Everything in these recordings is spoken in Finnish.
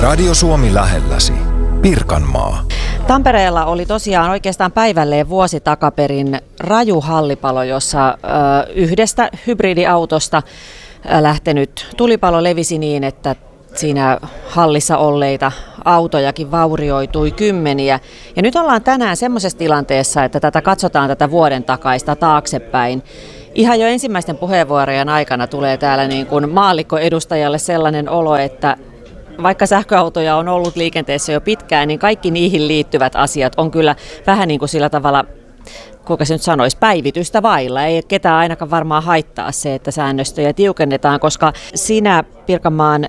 Radio Suomi lähelläsi. Pirkanmaa. Tampereella oli tosiaan oikeastaan päivälleen vuosi takaperin raju hallipalo, jossa yhdestä hybridiautosta lähtenyt tulipalo levisi niin, että siinä hallissa olleita autojakin vaurioitui kymmeniä. Ja nyt ollaan tänään semmoisessa tilanteessa, että katsotaan tätä vuoden takaista taaksepäin. Ihan jo ensimmäisten puheenvuorojen aikana tulee täällä niin kuin maallikkoedustajalle sellainen olo, että vaikka sähköautoja on ollut liikenteessä jo pitkään, niin kaikki niihin liittyvät asiat on kyllä vähän niin kuin sillä tavalla, kuinka se nyt sanoisi, päivitystä vailla. Ei ketään ainakaan varmaan haittaa se, että säännöstöjä tiukennetaan, koska sinä Pirkanmaan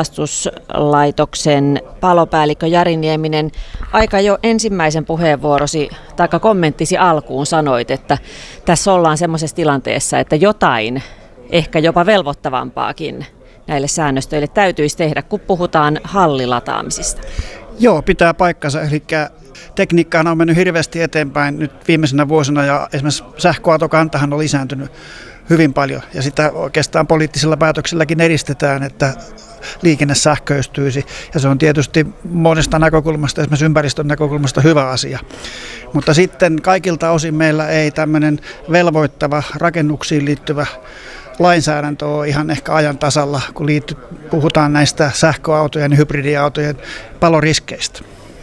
pelastuslaitoksen palopäällikkö Jari Nieminen aika jo ensimmäisen puheenvuorosi tai kommenttisi alkuun sanoit, että tässä ollaan semmoisessa tilanteessa, että jotain ehkä jopa velvoittavampaakin näille säännöstöille täytyisi tehdä, kun puhutaan hallilataamisista. Joo, pitää paikkansa. Eli tekniikkahan on mennyt hirveästi eteenpäin nyt viimeisenä vuosina ja esimerkiksi sähköautokantahan on lisääntynyt hyvin paljon. Ja sitä oikeastaan poliittisilla päätöksilläkin edistetään, että liikenne sähköistyisi. Ja se on tietysti monesta näkökulmasta, esimerkiksi ympäristön näkökulmasta hyvä asia. Mutta sitten kaikilta osin meillä ei tämmöinen velvoittava rakennuksiin liittyvä lainsäädäntö on ihan ehkä ajan tasalla, kun puhutaan näistä sähköautojen ja hybridiautojen paloriskeistä.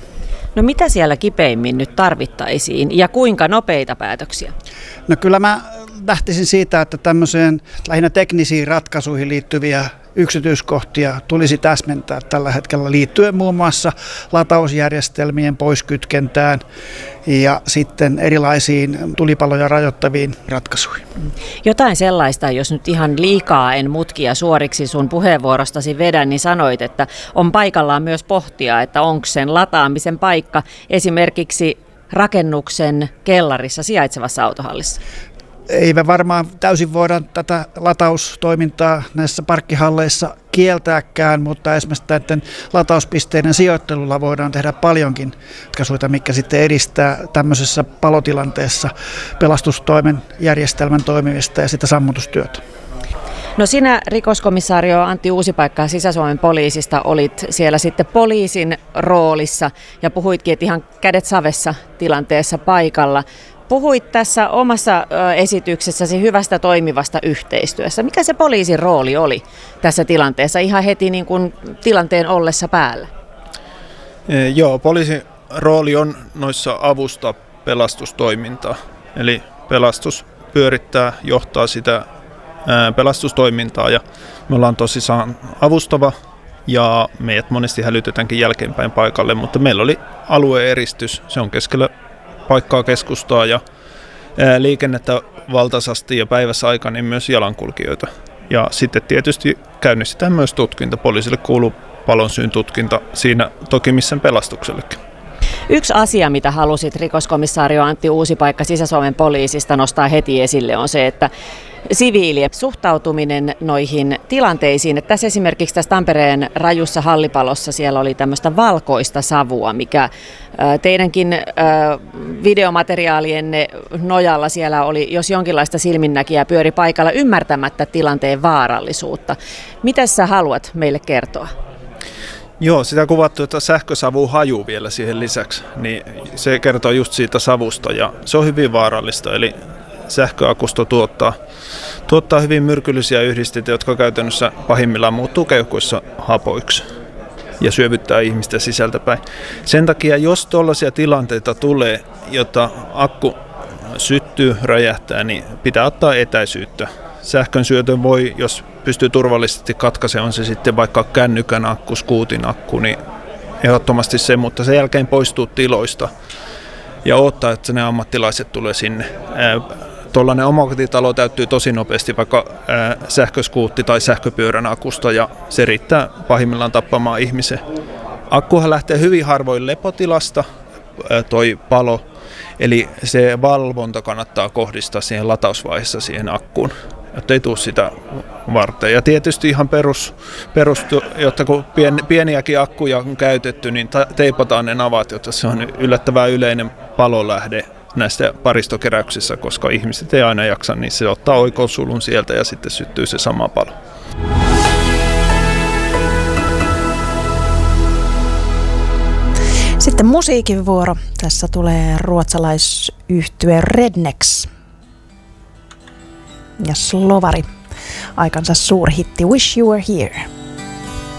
No mitä siellä kipeimmin nyt tarvittaisiin ja kuinka nopeita päätöksiä? No kyllä mä lähtisin siitä, että tämmöiseen lähinnä teknisiin ratkaisuihin liittyviä yksityiskohtia tulisi täsmentää tällä hetkellä liittyen muun muassa latausjärjestelmien poiskytkentään ja sitten erilaisiin tulipaloja rajoittaviin ratkaisuihin. Jotain sellaista, jos nyt ihan liikaa en mutkia suoriksi sun puheenvuorostasi vedän, niin sanoit, että on paikallaan myös pohtia, että onko sen lataamisen paikka esimerkiksi rakennuksen kellarissa sijaitsevassa autohallissa. Ei me varmaan täysin voida tätä lataustoimintaa näissä parkkihalleissa kieltääkään, mutta esimerkiksi näiden latauspisteiden sijoittelulla voidaan tehdä paljonkin ratkaisuja, mikä sitten edistää tämmöisessä palotilanteessa pelastustoimen järjestelmän toimimista ja sitä sammutustyötä. No sinä, rikoskomissario Antti Uusipaikka Sisä-Suomen poliisista, olit siellä sitten poliisin roolissa ja puhuitkin, että ihan kädet savessa tilanteessa paikalla. Puhuit tässä omassa esityksessäsi hyvästä toimivasta yhteistyössä. Mikä se poliisin rooli oli tässä tilanteessa ihan heti niin kuin tilanteen ollessa päällä? Joo, poliisin rooli on noissa avustaa pelastustoimintaa. Eli pelastus pyörittää, johtaa sitä pelastustoimintaa ja me ollaan tosissaan avustava ja meidät monesti hälytetäänkin jälkeenpäin paikalle, mutta meillä oli alueeristys, se on keskellä paikkaa keskustaa ja liikennettä valtaisasti ja päivässä aikana niin myös jalankulkijoita. Ja sitten tietysti käynnistetään myös tutkinta. Poliisille kuuluu palonsyyn tutkinta siinä toki missä pelastuksellekin. Yksi asia, mitä halusit rikoskomissario Antti Uusipaikka Sisä-Suomen poliisista nostaa heti esille, on se, että siviilien suhtautuminen noihin tilanteisiin. Että tässä esimerkiksi tässä Tampereen rajussa hallipalossa siellä oli tämmöistä valkoista savua, mikä teidänkin videomateriaalienne nojalla siellä oli, jos jonkinlaista silminnäkijää pyöri paikalla ymmärtämättä tilanteen vaarallisuutta. Mitä sä haluat meille kertoa? Joo, sitä kuvattu, että sähkösavu hajuu vielä siihen lisäksi, niin se kertoo just siitä savusta ja se on hyvin vaarallista, eli sähköakusto tuottaa hyvin myrkyllisiä yhdisteitä, jotka käytännössä pahimmillaan muuttuu keuhkoissa hapoiksi ja syövyttää ihmistä sisältäpäin. Sen takia, jos tuollaisia tilanteita tulee, jota akku syttyy, räjähtää, niin pitää ottaa etäisyyttä. Sähkön syötön voi, jos pystyy turvallisesti katkaisemaan, on se sitten vaikka kännykän akku, skuutin akku, niin ehdottomasti se, mutta sen jälkeen poistuu tiloista ja odottaa, että ne ammattilaiset tulee sinne. Tuollainen omakotitalo täyttyy tosi nopeasti vaikka sähköskuutti tai sähköpyörän akusta ja se riittää pahimmillaan tappamaan ihmisen. Akkuhan lähtee hyvin harvoin lepotilasta, toi palo, eli se valvonta kannattaa kohdistaa siihen latausvaiheessa siihen akkuun, jotta ei tule sitä varten. Ja tietysti ihan perus jotta kun pieniäkin akkuja on käytetty, niin teipataan ne navat, jotta se on yllättävän yleinen palolähde näistä paristokeräyksissä, koska ihmiset ei aina jaksa, niin se ottaa oikosulun sieltä ja sitten syttyy se sama palo. Sitten musiikin vuoro. Tässä tulee ruotsalaisyhtye Rednecks ja Slovari. Aikansa suurhitti Wish You Were Here.